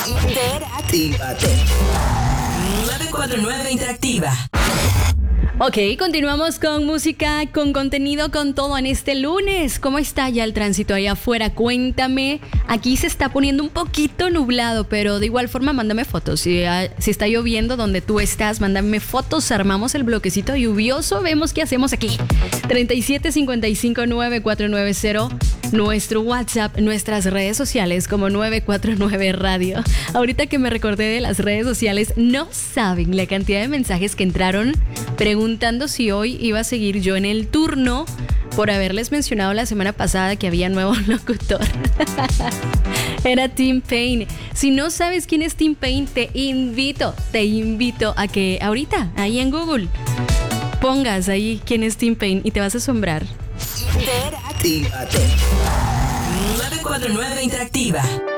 Interactívate. 949 Interactiva. Ok, continuamos con música, con contenido, con todo en este lunes. ¿Cómo está ya el tránsito allá afuera? Cuéntame. Aquí se está poniendo un poquito nublado, pero de igual forma mándame fotos. Si está lloviendo donde tú estás, mándame fotos. Armamos el bloquecito lluvioso. Vemos qué hacemos aquí. 37559490. Nuestro WhatsApp, nuestras redes sociales como 949 Radio. Ahorita que me recordé de las redes sociales, no saben la cantidad de mensajes que entraron preguntando si hoy iba a seguir yo en el turno por haberles mencionado la semana pasada que había nuevo locutor. Era Tim Payne. Si no sabes quién es Tim Payne, te invito a que ahorita, ahí en Google, pongas ahí quién es Tim Payne y te vas a asombrar. Interactívate. 949 Interactiva.